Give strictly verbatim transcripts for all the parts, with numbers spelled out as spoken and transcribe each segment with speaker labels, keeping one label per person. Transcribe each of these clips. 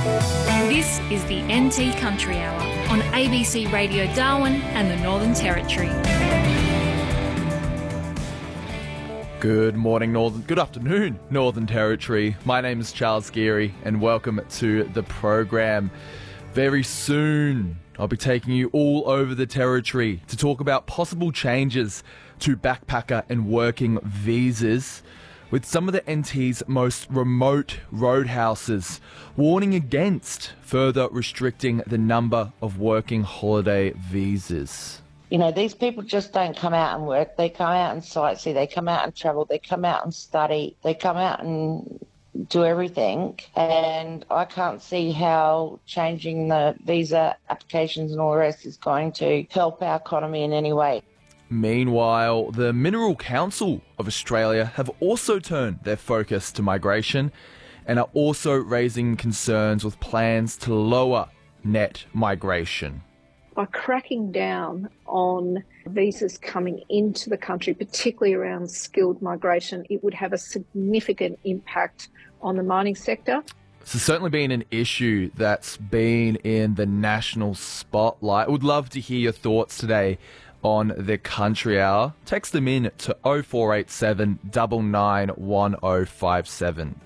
Speaker 1: This is the N T Country Hour on A B C Radio Darwin and the Northern Territory.
Speaker 2: Good morning, Northern. Good afternoon, Northern Territory. My name is Charles Geary, and welcome to the program. Very soon, I'll be taking you all over the Territory to talk about possible changes to backpacker and working visas, with some of the N T's most remote roadhouses warning against further restricting the number of working holiday visas.
Speaker 3: You know, these people just don't come out and work. They come out and sightsee. They come out and travel. They come out and study. They come out and do everything. And I can't see how changing the visa applications and all the rest is going to help our economy in any way.
Speaker 2: Meanwhile, the Mineral Council of Australia have also turned their focus to migration and are also raising concerns with plans to lower net migration.
Speaker 4: By cracking down on visas coming into the country, particularly around skilled migration, it would have a significant impact on the mining sector.
Speaker 2: This has certainly been an issue that's been in the national spotlight. I would love to hear your thoughts today on the Country Hour. Text them in to oh four eight seven, nine nine one oh five seven.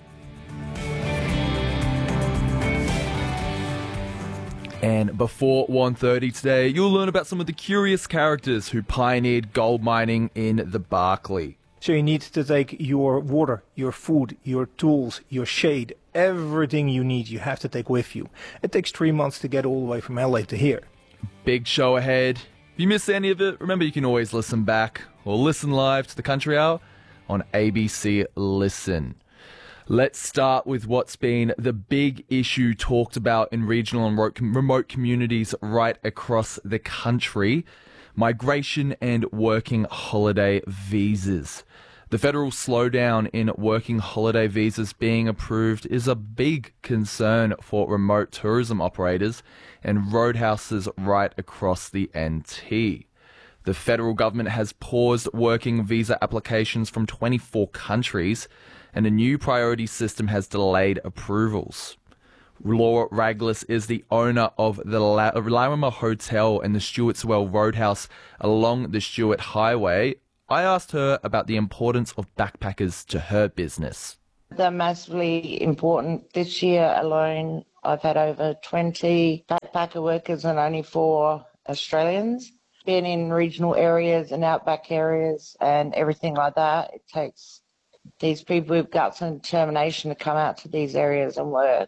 Speaker 2: And before one thirty today, you'll learn about some of the curious characters who pioneered gold mining in the Barkly.
Speaker 5: So you need to take your water, your food, your tools, your shade, everything you need you have to take with you. It takes three months to get all the way from L A to here.
Speaker 2: Big show ahead. If you miss any of it, remember you can always listen back or listen live to the Country Hour on A B C Listen. Let's start with what's been the big issue talked about in regional and remote communities right across the country: migration and working holiday visas. The federal slowdown in working holiday visas being approved is a big concern for remote tourism operators and roadhouses right across the N T. The federal government has paused working visa applications from twenty-four countries, and a new priority system has delayed approvals. Laura Raglis is the owner of the La- Larimer Hotel and the Stewartswell Roadhouse along the Stewart Highway. I asked her about the importance of backpackers to her business.
Speaker 3: They're massively important. This year alone, I've had over twenty backpacker workers and only four Australians. Been in regional areas and outback areas and everything like that. It takes these people with guts and determination to come out to these areas and work.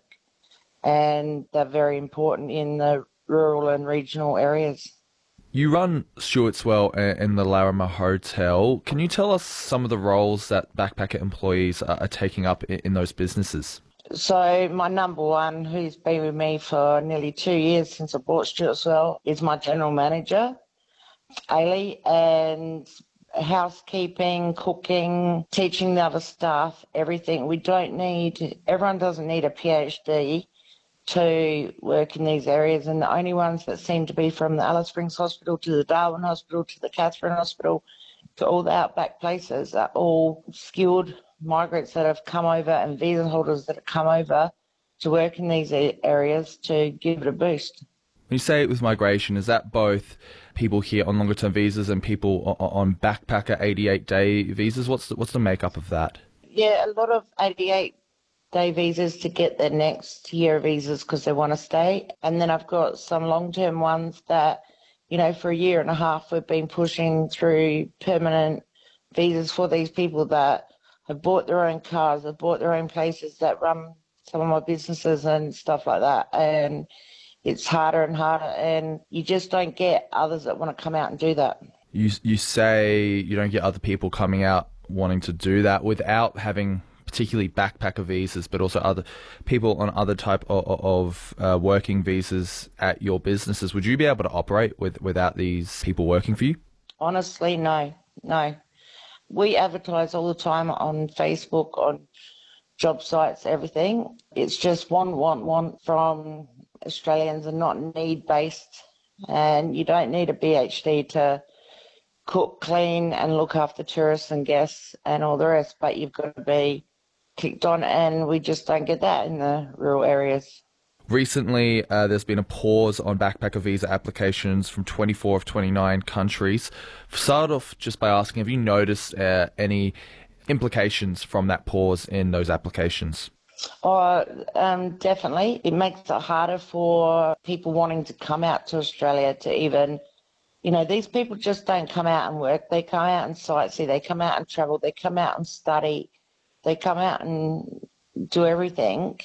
Speaker 3: And they're very important in the rural and regional areas.
Speaker 2: You run Stewartswell and the Larimer Hotel. Can you tell us some of the roles that backpacker employees are taking up in those businesses?
Speaker 3: So my number one, who's been with me for nearly two years since I bought Stewartswell, is my general manager, Ailey, and housekeeping, cooking, teaching the other staff, everything. We don't need, everyone doesn't need a PhD to work in these areas, and the only ones that seem to be from the Alice Springs Hospital to the Darwin Hospital to the Katherine Hospital to all the outback places are all skilled migrants that have come over and visa holders that have come over to work in these areas to give it a boost.
Speaker 2: When you say it with migration, is that both people here on longer term visas and people on backpacker eighty-eight day visas? What's the, what's the makeup of that?
Speaker 3: Yeah, a lot of eighty-eight day visas to get their next year visas because they want to stay. And then I've got some long-term ones that, you know, for a year and a half we've been pushing through permanent visas for these people that have bought their own cars, have bought their own places, that run some of my businesses and stuff like that. And it's harder and harder, and you just don't get others that want to come out and do that.
Speaker 2: You, you say you don't get other people coming out wanting to do that without having particularly backpacker visas, but also other people on other type of, of uh, working visas at your businesses. Would you be able to operate with without these people working for you?
Speaker 3: Honestly, no, no. We advertise all the time on Facebook, on job sites, everything. It's just want, want, want from Australians and not need-based. And you don't need a PhD to cook, clean and look after tourists and guests and all the rest, but you've got to be clicked on, and we just don't get that in the rural areas.
Speaker 2: Recently, uh, there's been a pause on backpacker visa applications from twenty-four of twenty-nine countries. Start off just by asking, have you noticed uh, any implications from that pause in those applications?
Speaker 3: Oh, um, definitely. It makes it harder for people wanting to come out to Australia to even, you know, these people just don't come out and work. They come out and sightsee. They come out and travel. They come out and study. They come out and do everything.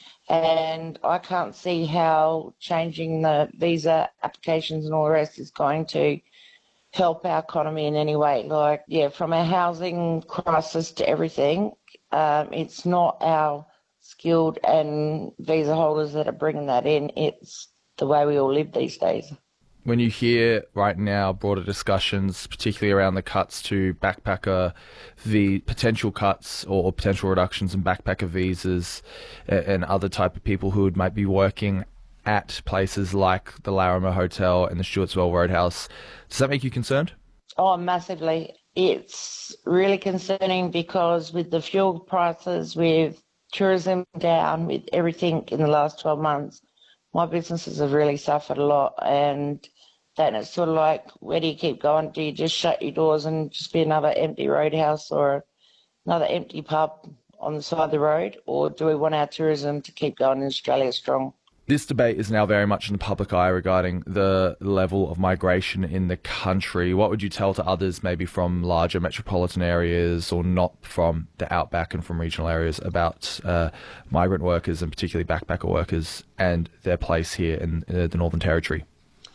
Speaker 3: And I can't see how changing the visa applications and all the rest is going to help our economy in any way. Like, yeah, from our housing crisis to everything, um, it's not our skilled and visa holders that are bringing that in. It's the way we all live these days.
Speaker 2: When you hear right now broader discussions, particularly around the cuts to backpacker, the potential cuts or potential reductions in backpacker visas and other type of people who might be working at places like the Larimer Hotel and the Stewartswell Roadhouse, does that make you concerned?
Speaker 3: Oh, massively. It's really concerning because with the fuel prices, with tourism down, with everything in the last twelve months, my businesses have really suffered a lot. And then it's sort of like, where do you keep going? Do you just shut your doors and just be another empty roadhouse or another empty pub on the side of the road? Or do we want our tourism to keep going in Australia strong?
Speaker 2: This debate is now very much in the public eye regarding the level of migration in the country. What would you tell to others, maybe from larger metropolitan areas or not from the outback and from regional areas, about uh, migrant workers and particularly backpacker workers and their place here in uh, the Northern Territory?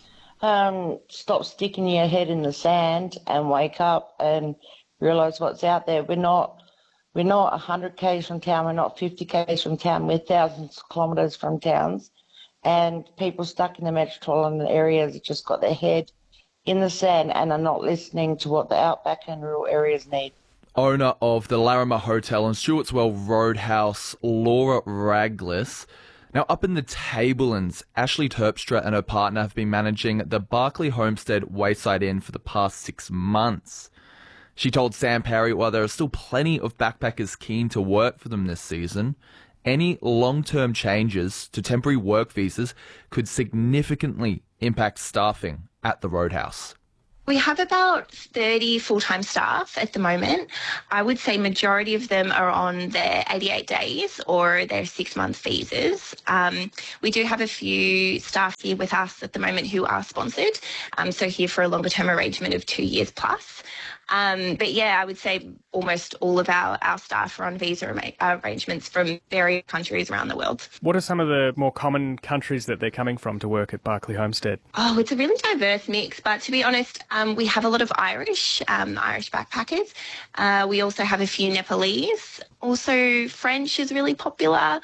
Speaker 3: Um, stop sticking your head in the sand and wake up and realise what's out there. We're not we're not one hundred kays from town. We're not fifty kays from town. We're thousands of kilometres from towns. And people stuck in the metropolitan areas have just got their head in the sand and are not listening to what the outback and rural areas need.
Speaker 2: Owner of the Larimer Hotel and Stewartswell Roadhouse, Laura Raglis. Now, up in the Tablelands, Ashley Terpstra and her partner have been managing the Barclay Homestead Wayside Inn for the past six months. She told Sam Parry while there are still plenty of backpackers keen to work for them this season, any long-term changes to temporary work visas could significantly impact staffing at the Roadhouse.
Speaker 6: We have about thirty full-time staff at the moment. I would say majority of them are on their eighty-eight days or their six-month visas. Um, we do have a few staff here with us at the moment who are sponsored, um, so here for a longer-term arrangement of two years plus. Um, but yeah, I would say almost all of our, our staff are on visa arrangements from various countries around the world.
Speaker 7: What are some of the more common countries that they're coming from to work at Barclay Homestead?
Speaker 6: Oh, it's a really diverse mix, but to be honest, um, we have a lot of Irish, um, Irish backpackers. Uh, we also have a few Nepalese. Also, French is really popular.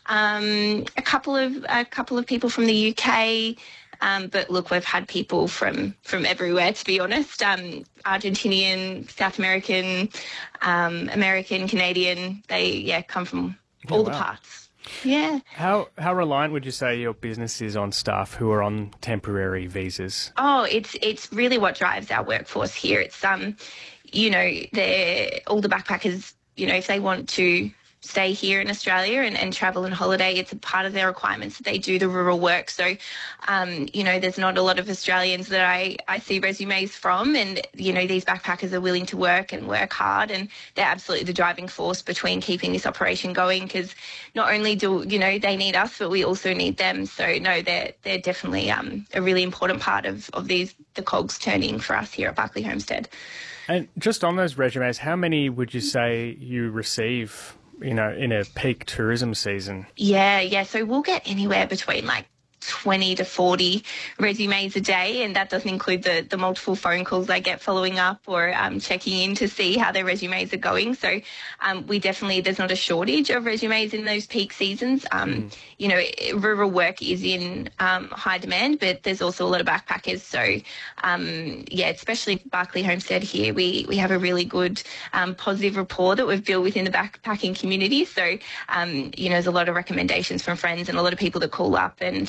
Speaker 6: Um, a couple of a couple of people from the U K. Um, but look, we've had people from, from everywhere, to be honest. Um, Argentinian, South American, um, American, Canadian. They, yeah, come from all oh, the wow. parts. Yeah.
Speaker 7: How how reliant would you say your business is on staff who are on temporary visas?
Speaker 6: Oh, it's it's really what drives our workforce here. It's um, you know, they're all the backpackers. You know, if they want to stay here in Australia and, and travel and holiday, it's a part of their requirements that they do the rural work. So, um, you know, there's not a lot of Australians that I, I see resumes from, and, you know, these backpackers are willing to work and work hard, and they're absolutely the driving force between keeping this operation going, because not only do, you know, they need us, but we also need them. So, no, they're, they're definitely um, a really important part of, of these the cogs turning for us here at Barclay Homestead.
Speaker 7: And just on those resumes, how many would you say you receive, you know, in a peak tourism season?
Speaker 6: Yeah, yeah. So we'll get anywhere between like twenty to forty resumes a day, and that doesn't include the, the multiple phone calls I get following up or um, checking in to see how their resumes are going. So um, we definitely, there's not a shortage of resumes in those peak seasons. Um, mm. You know, rural work is in um, high demand, but there's also a lot of backpackers. So um, yeah, especially Barclay Homestead here, we, we have a really good um, positive rapport that we've built within the backpacking community. So, um, you know, there's a lot of recommendations from friends and a lot of people that call up, and I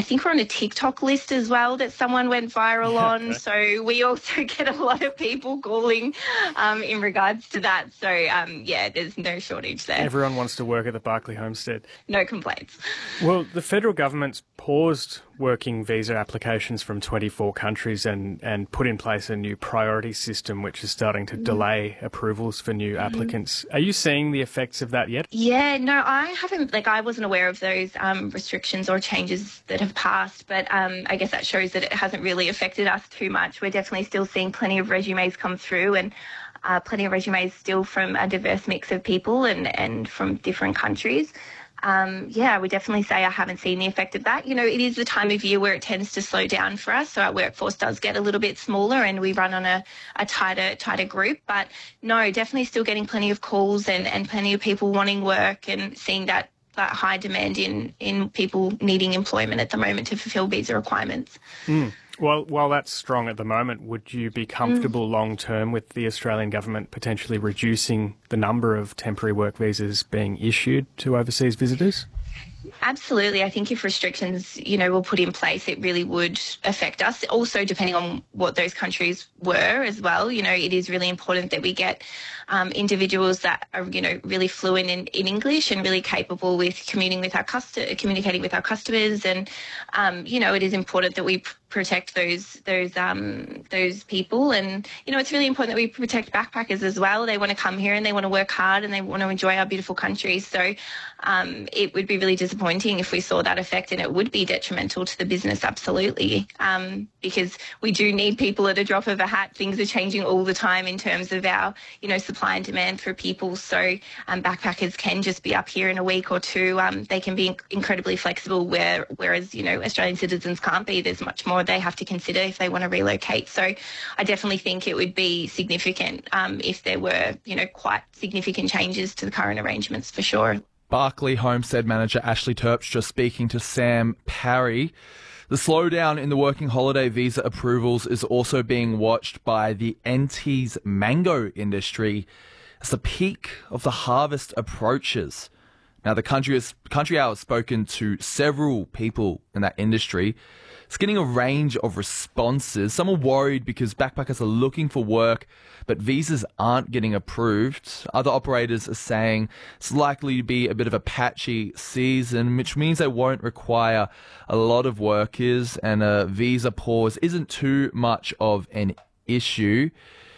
Speaker 6: think we're on a TikTok list as well that someone went viral on. So we also get a lot of people calling um, in regards to that. So, um, yeah, there's no shortage there.
Speaker 7: Everyone wants to work at the Barclay Homestead.
Speaker 6: No complaints.
Speaker 7: Well, the federal government's paused working visa applications from twenty-four countries and, and put in place a new priority system which is starting to delay approvals for new applicants. Are you seeing the effects of that yet?
Speaker 6: Yeah, no, I haven't, like I wasn't aware of those um, restrictions or changes that have passed, but um, I guess that shows that it hasn't really affected us too much. We're definitely still seeing plenty of resumes come through and uh, plenty of resumes still from a diverse mix of people and, and from different countries. Um, yeah, I would definitely say I haven't seen the effect of that. You know, it is the time of year where it tends to slow down for us, so our workforce does get a little bit smaller and we run on a, a tighter tighter group. But no, definitely still getting plenty of calls and, and plenty of people wanting work and seeing that, that high demand in, in people needing employment at the moment to fulfil visa requirements.
Speaker 7: Mm. Well, while that's strong at the moment, would you be comfortable mm. long term with the Australian government potentially reducing the number of temporary work visas being issued to overseas visitors?
Speaker 6: Absolutely. I think if restrictions, you know, were put in place, it really would affect us. Also, depending on what those countries were as well, you know, it is really important that we get um, individuals that are, you know, really fluent in, in English and really capable with communicating with our custo- communicating with our customers. And, um, you know, it is important that we p- protect those those um, those people. And, you know, it's really important that we protect backpackers as well. They want to come here and they want to work hard and they want to enjoy our beautiful country. So um, it would be really disappointing if we saw that effect, and it would be detrimental to the business, absolutely, um, because we do need people at a drop of a hat. Things are changing all the time in terms of our, you know, supply and demand for people. So um, backpackers can just be up here in a week or two. Um, they can be incredibly flexible, where, whereas, you know, Australian citizens can't be. There's much more they have to consider if they want to relocate. So I definitely think it would be significant um, if there were, you know, quite significant changes to the current arrangements, for sure.
Speaker 2: Barclay Homestead manager Ashley Terpstra just speaking to Sam Parry. The slowdown in the working holiday visa approvals is also being watched by the N T's mango industry as the peak of the harvest approaches. Now, the country, has, country Hour has spoken to several people in that industry. It's getting a range of responses. Some are worried because backpackers are looking for work, but visas aren't getting approved. Other operators are saying it's likely to be a bit of a patchy season, which means they won't require a lot of workers, and a visa pause isn't too much of an issue.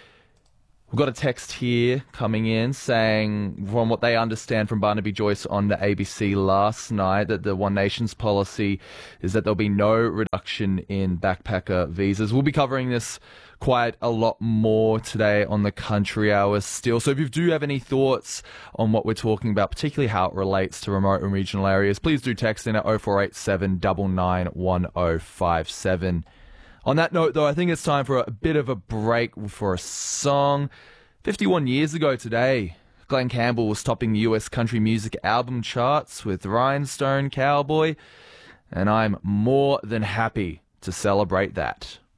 Speaker 2: We've got a text here coming in saying, from what they understand from Barnaby Joyce on the A B C last night, that the One Nation's policy is that there'll be no reduction in backpacker visas. We'll be covering this quite a lot more today on the Country Hour still. So if you do have any thoughts on what we're talking about, particularly how it relates to remote and regional areas, please do text in at oh four eight seven, nine nine one oh five seven. On that note, though, I think it's time for a bit of a break for a song. fifty-one years ago today, Glenn Campbell was topping the U S country music album charts with Rhinestone Cowboy, and I'm more than happy to celebrate that.